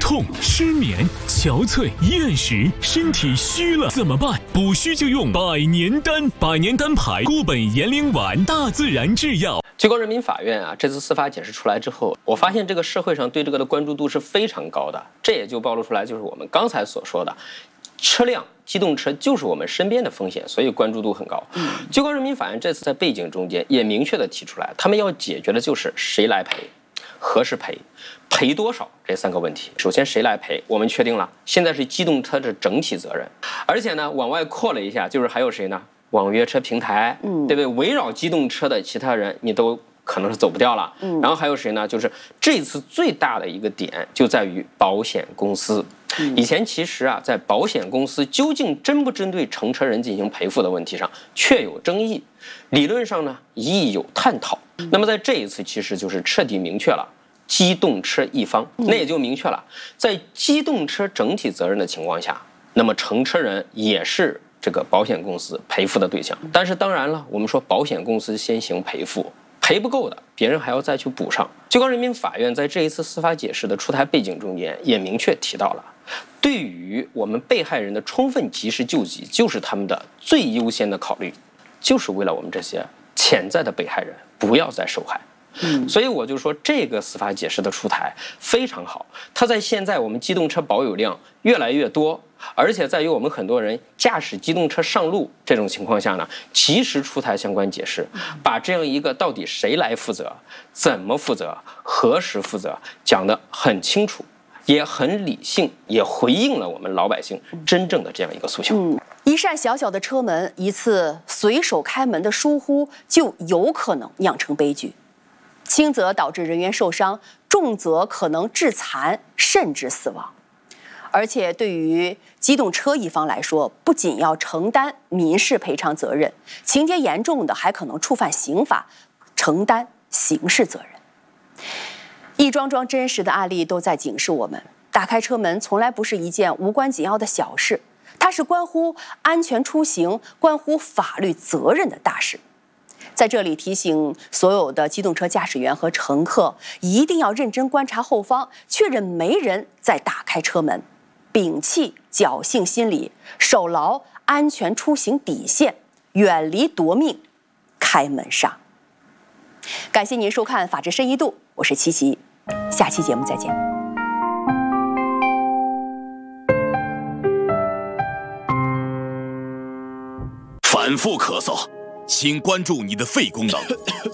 痛、失眠、憔悴、厌食，身体虚了怎么办？补虚就用百年丹，百年丹牌固本延龄丸，大自然制药。 最高人民法院这次司法解释出来之后，我发现这个社会上对这个的关注度是非常高的，这也就暴露出来，就是我们刚才所说的，车辆机动车就是我们身边的风险，所以关注度很高。最高人民法院这次在背景中间也明确的提出来，他们要解决的就是谁来赔，何时赔，赔多少这3个问题。首先谁来赔，我们确定了，现在是机动车的整体责任，而且呢往外扩了一下，就是还有谁呢？网约车平台，对不对？围绕机动车的其他人，你都可能是走不掉了。然后还有谁呢？就是这次最大的一个点就在于保险公司。以前其实在保险公司究竟针不针对乘车人进行赔付的问题上确有争议，理论上呢亦有探讨。那么在这一次其实就是彻底明确了机动车一方，那也就明确了在机动车整体责任的情况下，那么乘车人也是这个保险公司赔付的对象。但是当然了，我们说保险公司先行赔付，赔不够的别人还要再去补上。最高人民法院在这一次司法解释的出台背景中间也明确提到了，对于我们被害人的充分及时救济就是他们的最优先的考虑，就是为了我们这些潜在的被害人不要再受害。所以我就说这个司法解释的出台非常好，它在现在我们机动车保有量越来越多，而且在于我们很多人驾驶机动车上路这种情况下呢，及时出台相关解释，把这样一个到底谁来负责、怎么负责、何时负责讲得很清楚，也很理性，也回应了我们老百姓真正的这样一个诉求。 一扇小小的车门，一次随手开门的疏忽，就有可能酿成悲剧。轻则导致人员受伤，重则可能致残甚至死亡。而且对于机动车一方来说，不仅要承担民事赔偿责任，情节严重的还可能触犯刑法，承担刑事责任。一桩桩真实的案例都在警示我们，打开车门从来不是一件无关紧要的小事，它是关乎安全出行、关乎法律责任的大事。在这里提醒所有的机动车驾驶员和乘客，一定要认真观察后方，确认没人再打开车门，摒弃侥幸心理，守牢安全出行底线，远离夺命开门杀。感谢您收看《法治深一度》，我是琪琪，下期节目再见。 反复咳嗽，请关注你的肺功能。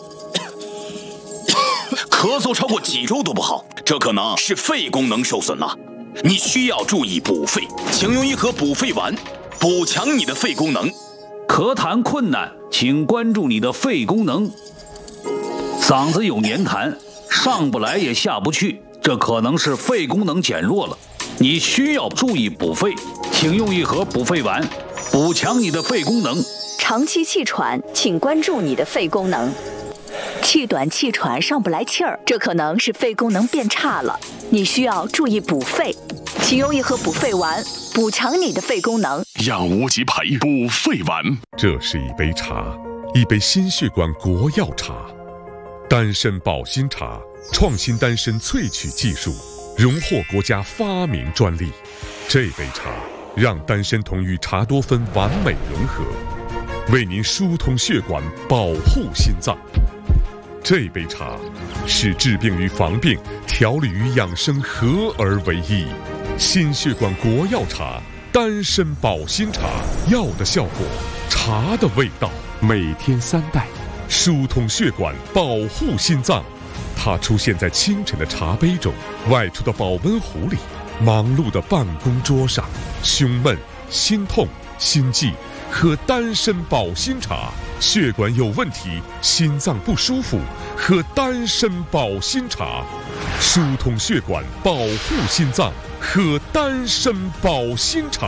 咳嗽超过几周都不好，这可能是肺功能受损了。你需要注意补肺，请用一盒补肺丸，补强你的肺功能。 咳痰困难，请关注你的肺功能。嗓子有黏痰，上不来也下不去，这可能是肺功能减弱了。你需要注意补肺，请用一盒补肺丸，补强你的肺功能。 长期气喘，请关注你的肺功能。气短气喘上不来气儿，这可能是肺功能变差了，你需要注意补肺，请用一盒补肺丸，补强你的肺功能。 养无极培补肺丸。这是一杯茶，一杯心血管国药茶，丹参保心茶，创新丹参萃取技术，荣获国家发明专利。这杯茶让丹参酮与茶多酚完美融合，为您疏通血管，保护心脏。这杯茶是治病与防病、调理与养生合而为一。心血管国药茶，丹参保心茶，药的效果，茶的味道，每天3袋，疏通血管，保护心脏。它出现在清晨的茶杯中，外出的保温壶里，忙碌的办公桌上。胸闷、心痛、心悸，喝丹参保心茶。血管有问题，心脏不舒服，喝丹参保心茶。疏通血管，保护心脏，喝丹参保心茶。